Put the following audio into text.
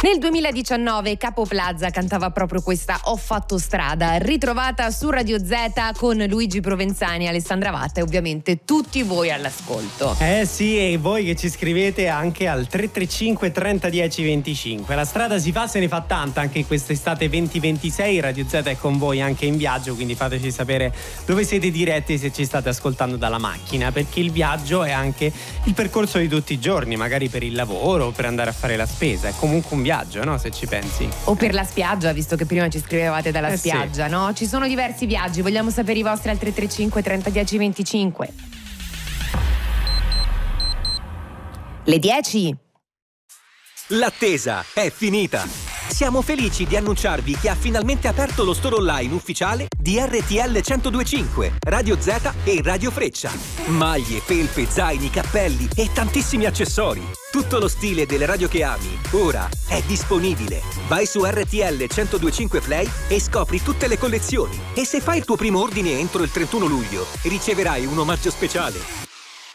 Nel 2019 Capo Plaza cantava proprio questa Ho fatto strada, ritrovata su Radio Z con Luigi Provenzani, Alessandra Vatta e ovviamente tutti voi all'ascolto. Sì, e voi che ci scrivete anche al 335 30 10 25. La strada si fa, se ne fa tanta anche in quest'estate 2026. Radio Z è con voi anche in viaggio, quindi fateci sapere dove siete diretti, se ci state ascoltando dalla macchina, perché il viaggio è anche il percorso di tutti i giorni, magari per il lavoro, per andare a fare la spesa. È comunque un viaggio, no? Se ci pensi. O per la spiaggia, visto che prima ci scrivevate dalla spiaggia, sì. no? Ci sono diversi viaggi, vogliamo sapere i vostri al 335 30 10 25. Le 10. L'attesa è finita. Siamo felici di annunciarvi che ha finalmente aperto lo store online ufficiale di RTL 1025, Radio Z e Radio Freccia. Maglie, felpe, zaini, cappelli e tantissimi accessori. Tutto lo stile delle radio che ami, ora è disponibile. Vai su RTL 1025 Play e scopri tutte le collezioni. E se fai il tuo primo ordine entro il 31 luglio, riceverai un omaggio speciale.